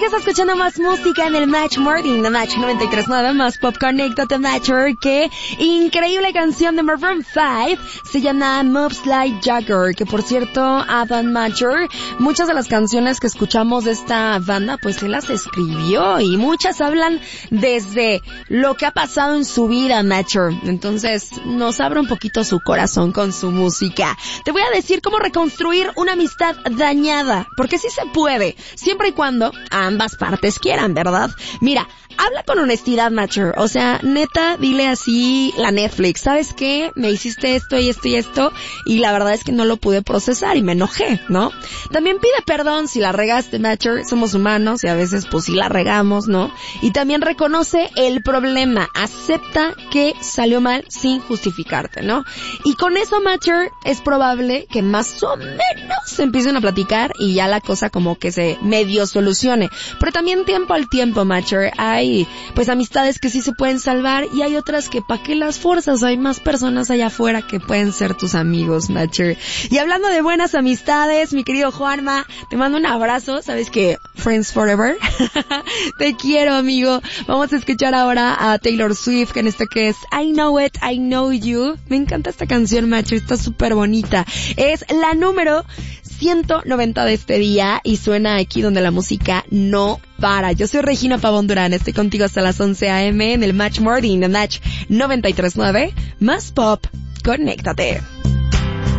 Sigues escuchando más música en el Match Morning, The Match 93.9, más Pop. Conéctate, Matcher. Qué increíble canción de Maroon 5. Se llama Moves Like Jagger, que por cierto, Adam Matcher, muchas de las canciones que escuchamos de esta banda, pues él las escribió y muchas hablan desde lo que ha pasado en su vida, Matcher. Entonces, nos abre un poquito su corazón con su música. Te voy a decir cómo reconstruir una amistad dañada, porque sí se puede, siempre y cuando ambas partes quieran, ¿verdad? Mira, habla con honestidad, Matcher. O sea, neta, dile así la Netflix. ¿Sabes qué? Me hiciste esto y esto y esto y la verdad es que no lo pude procesar y me enojé, ¿no? También pide perdón si la regaste, Matcher. Somos humanos y a veces pues sí la regamos, ¿no? Y también reconoce el problema. Acepta que salió mal sin justificarte, ¿no? Y con eso, Matcher, es probable que más o menos se empiecen a platicar y ya la cosa como que se medio solucione. Pero también tiempo al tiempo, Matcher. Hay pues amistades que sí se pueden salvar y hay otras que ¿pa' qué las fuerzas? Hay más personas allá afuera que pueden ser tus amigos, Matcher. Y hablando de buenas amistades, mi querido Juanma, te mando un abrazo. ¿Sabes que Friends Forever? Te quiero, amigo. Vamos a escuchar ahora a Taylor Swift en esto que es I Know It, I Know You. Me encanta esta canción, Matcher. Está súper bonita. Es la número 190 de este día y suena aquí donde la música no para. Yo soy Regina Pavón Durán, estoy contigo hasta las 11 a.m. en el Match Morning, The Match 93.9, más Pop. Conéctate.